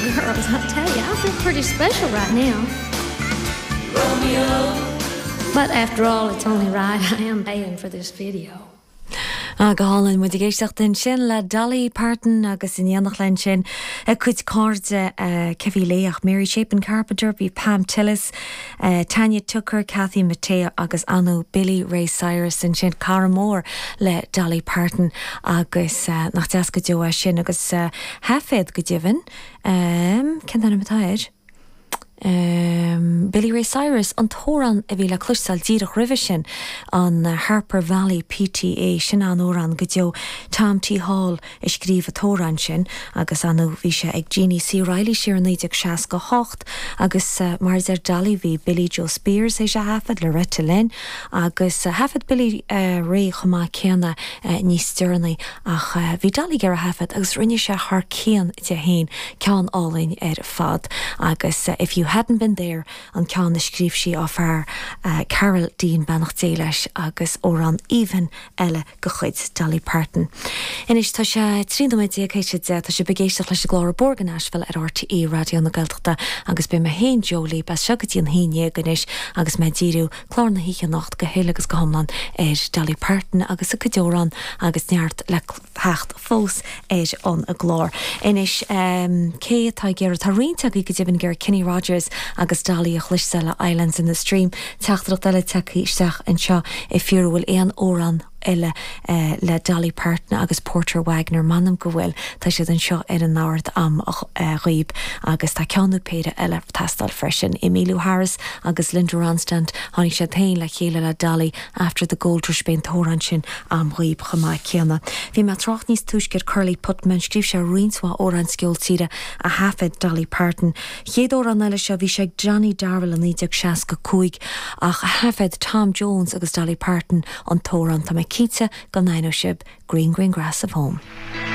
girls, I tell you, I feel pretty special right now. Romeo. But after all, it's only right I am paying for this video. Gaálan mu géisteachtain sin le Dolly Parton agus in dhéanach lein sin chuid cárde cehíléach Mary Chapin Carpenter bhí Pam Tillis, Tanya Tucker, Kathy Mattea agus Anu Billy Ray Cyrus in sin caramór le Dolly Parton agus nach deas go deo sin agus hefed go dtíobhann cin anna matáid? Billy Ray Cyrus an tóran a bhí le clustal díadach ribh sin an Harper Valley PTA sin an óran go deo Tom T. Hall is scríomh a tóran sin agus anú bhí sé ag Jeannie C. Riley siar an 1968 agus mar Dolly bhí Billy Joe Spears é se hafad le Retta Lynn agus hafad Billy Ray chumá ceanna níos stearnaí ach bhí Dolly gar a hafad agus rinne sé th céan de hain cean álainn ar fad agus if you hadn't been there an cean na scríb si á fear Carol Dean Banach Déileis agus ó an even eile go chuid Dolly Parton. Inis tá sé trídomid chéise de tá sé begéisteach leis glór Borgan Ashville ar RTE radio na Gaeltachta agus be me héin Jolie bes segadtí an héine ganis agus me díú chlár na híche nacht go héile agus go homlan Dolly Parton agus a godeoran agus neart le hecht fós an a glór. Inis cé tá géir tá rionta go dibn gur Kenny Rogers agus Dolly a chluisile Islands in the Stream teachtarach eile teachíisteach an seo I fiúhfuil éon óran eile le Dolly Parton agus Porter Wagner manam go bhfuil tá siad an seo ar an náird am riomh agus tá ceanú péide eile tastal freisin Emilio Harris agus Linda Ronstadt tháinig sé tain le chéile le Dolly after the Gold Rush ben tóran sin am riomh chumá ceanna. Bhí me troch níos túisgur Curly Putman scríb sé rionsá óran sciúil tíre a hafid Dolly Parton. Chéad óran eile se bhí sé Johnny Darrell an 1965 ach a hafid Tom Jones agus Dolly Parton an tóran tá me Keitsa go 9 Green Green Grass of Home.